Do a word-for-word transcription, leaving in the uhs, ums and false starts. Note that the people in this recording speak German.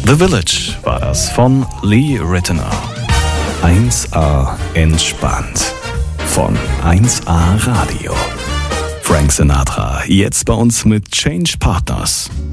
The Village war das von Lee Ritenour. eins A entspannt von eins A Radio. Frank Sinatra, jetzt bei uns mit Change Partners.